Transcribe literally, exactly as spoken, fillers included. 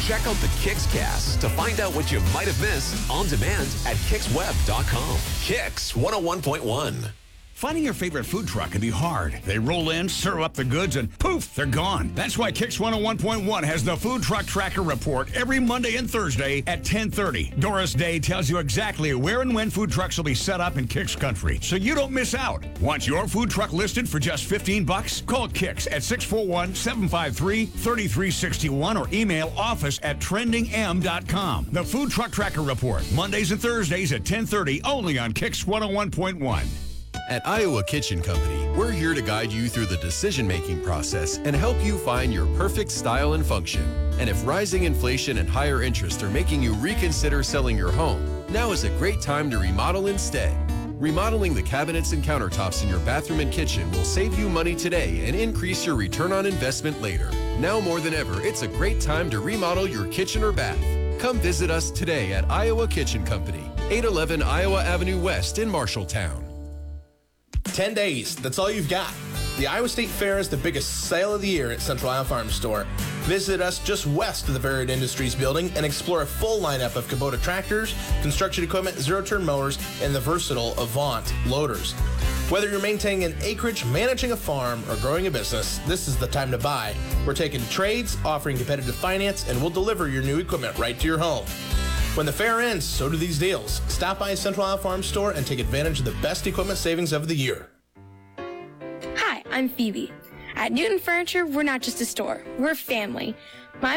Check out the Kicks Cast to find out what you might have missed on demand at kicks web dot com. Kicks one oh one point one. Finding your favorite food truck can be hard. They roll in, serve up the goods, and poof, they're gone. That's why Kicks one oh one point one has the Food Truck Tracker Report every Monday and Thursday at ten thirty. Doris Day tells you exactly where and when food trucks will be set up in Kicks country, so you don't miss out. Want your food truck listed for just fifteen bucks? Call Kicks at six four one, seven five three, three three six one or email office at trending m dot com. The Food Truck Tracker Report, Mondays and Thursdays at ten thirty, only on Kicks one oh one point one. At Iowa Kitchen Company, we're here to guide you through the decision-making process and help you find your perfect style and function. And if rising inflation and higher interest are making you reconsider selling your home, now is a great time to remodel instead. Remodeling the cabinets and countertops in your bathroom and kitchen will save you money today and increase your return on investment later. Now more than ever, it's a great time to remodel your kitchen or bath. Come visit us today at Iowa Kitchen Company, eight eleven Iowa Avenue West in Marshalltown. ten days, that's all you've got. The Iowa State Fair is the biggest sale of the year at Central Iowa Farm Store. Visit us just west of the Varied Industries building and explore a full lineup of Kubota tractors, construction equipment, zero-turn mowers, and the versatile Avant loaders. Whether you're maintaining an acreage, managing a farm, or growing a business, this is the time to buy. We're taking trades, offering competitive finance, and we'll deliver your new equipment right to your home. When the fair ends, so do these deals. Stop by Central Iowa Farm Store and take advantage of the best equipment savings of the year. Hi, I'm Phoebe. At Newton Furniture, we're not just a store, we're a family.